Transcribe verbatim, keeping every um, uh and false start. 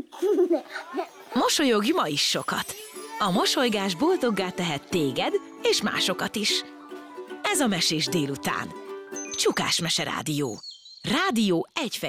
Mosolyogj ma is sokat! A mosolygás boldoggá tehet téged és másokat is. Ez a Mesés délután. Csukás Mese Rádió. Rádió egy